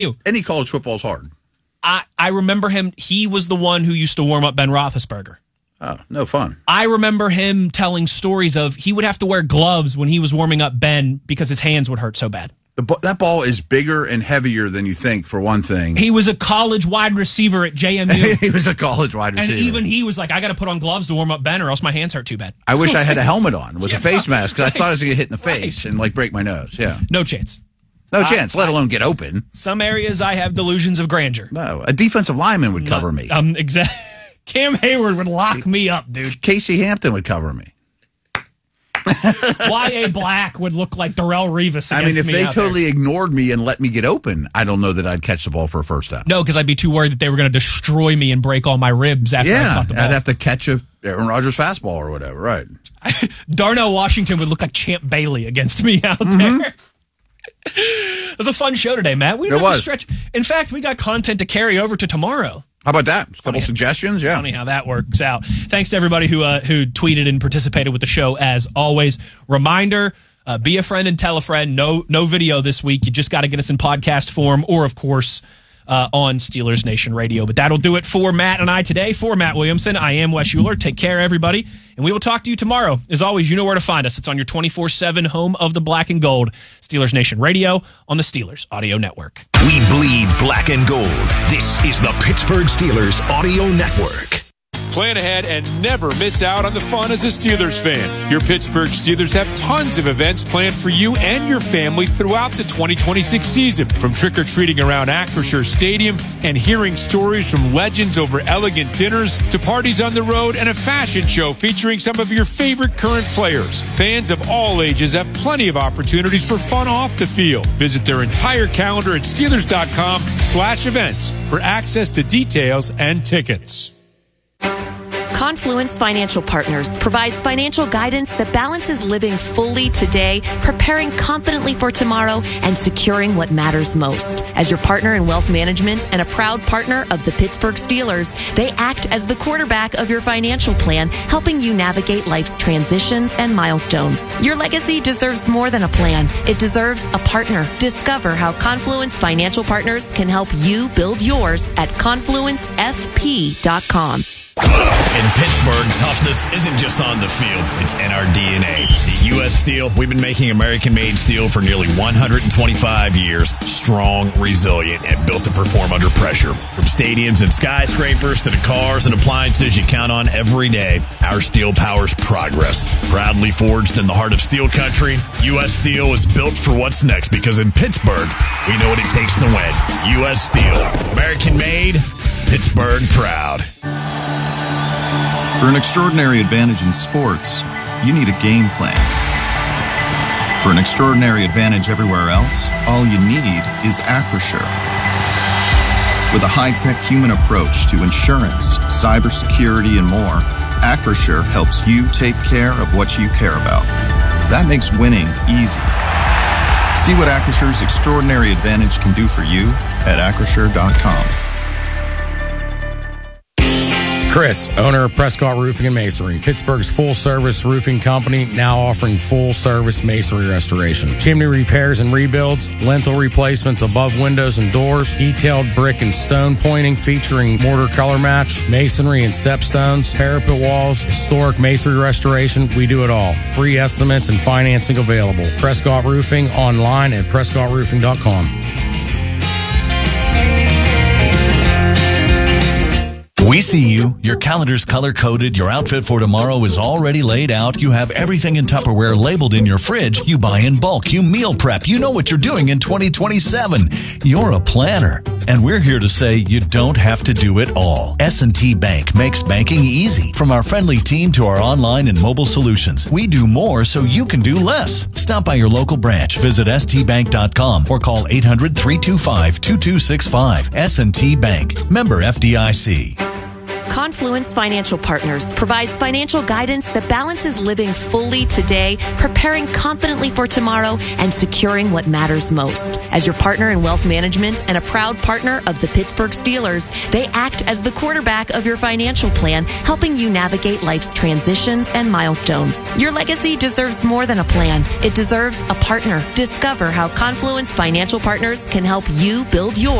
Any college football is hard. I remember him. He was the one who used to warm up Ben Roethlisberger. Oh, no fun. I remember him telling stories of he would have to wear gloves when he was warming up Ben because his hands would hurt so bad. That ball is bigger and heavier than you think, for one thing. He was a college wide receiver at JMU. He was a college wide receiver. And even he was like, I got to put on gloves to warm up Ben or else my hands hurt too bad. I wish I had a helmet on with a face mask because I thought I was going to get hit in the face and break my nose. Yeah. No chance. No chance, let alone get open. Some areas I have delusions of grandeur. No, a defensive lineman would cover me. Exactly. Cam Hayward would lock me up, dude. Casey Hampton would cover me. Y.A. Black would look like Darrelle Revis against me. If they totally ignored me and let me get open, I don't know that I'd catch the ball for a first down. No, because I'd be too worried that they were going to destroy me and break all my ribs after I caught the ball. I'd have to catch a Aaron Rodgers fastball or whatever, right? Darnell Washington would look like Champ Bailey against me out there. It was a fun show today, Matt. We didn't have to stretch. In fact, we got content to carry over to tomorrow. How about that? A couple suggestions, yeah. Funny how that works out. Thanks to everybody who tweeted and participated with the show as always. Reminder, be a friend and tell a friend. No video this week. You just got to get us in podcast form or, of course, on Steelers Nation Radio. But that'll do it for Matt and I today. For Matt Williamson, I am Wes Euler. Take care, everybody. And we will talk to you tomorrow. As always, you know where to find us. It's on your 24/7 home of the black and gold. Steelers Nation Radio on the Steelers Audio Network. We bleed black and gold. This is the Pittsburgh Steelers Audio Network. Plan ahead and never miss out on the fun as a Steelers fan. Your Pittsburgh Steelers have tons of events planned for you and your family throughout the 2026 season. From trick-or-treating around Acrisure Stadium and hearing stories from legends over elegant dinners to parties on the road and a fashion show featuring some of your favorite current players. Fans of all ages have plenty of opportunities for fun off the field. Visit their entire calendar at Steelers.com/events for access to details and tickets. Confluence Financial Partners provides financial guidance that balances living fully today, preparing confidently for tomorrow, and securing what matters most. As your partner in wealth management and a proud partner of the Pittsburgh Steelers, they act as the quarterback of your financial plan, helping you navigate life's transitions and milestones. Your legacy deserves more than a plan. It deserves a partner. Discover how Confluence Financial Partners can help you build yours at confluencefp.com. In Pittsburgh, toughness isn't just on the field, it's in our DNA. At U.S. Steel, we've been making American-made steel for nearly 125 years. Strong, resilient, and built to perform under pressure. From stadiums and skyscrapers to the cars and appliances you count on every day, our steel powers progress. Proudly forged in the heart of steel country, U.S. Steel is built for what's next because in Pittsburgh, we know what it takes to win. U.S. Steel, American-made, Pittsburgh proud. For an extraordinary advantage in sports, you need a game plan. For an extraordinary advantage everywhere else, all you need is Acrisure. With a high-tech human approach to insurance, cybersecurity, and more, Acrisure helps you take care of what you care about. That makes winning easy. See what Acrisure's extraordinary advantage can do for you at Acrisure.com. Chris, owner of Prescott Roofing and Masonry, Pittsburgh's full-service roofing company, now offering full-service masonry restoration. Chimney repairs and rebuilds, lintel replacements above windows and doors, detailed brick and stone pointing featuring mortar color match, masonry and stepstones, parapet walls, historic masonry restoration. We do it all. Free estimates and financing available. Prescott Roofing online at PrescottRoofing.com. We see you. Your calendar's color-coded. Your outfit for tomorrow is already laid out. You have everything in Tupperware labeled in your fridge. You buy in bulk. You meal prep. You know what you're doing in 2027. You're a planner. And we're here to say you don't have to do it all. S&T Bank makes banking easy. From our friendly team to our online and mobile solutions, we do more so you can do less. Stop by your local branch. Visit stbank.com or call 800-325-2265. S&T Bank. Member FDIC. Confluence Financial Partners provides financial guidance that balances living fully today, preparing confidently for tomorrow, and securing what matters most. As your partner in wealth management and a proud partner of the Pittsburgh Steelers, they act as the quarterback of your financial plan, helping you navigate life's transitions and milestones. Your legacy deserves more than a plan. It deserves a partner. Discover how Confluence Financial Partners can help you build yours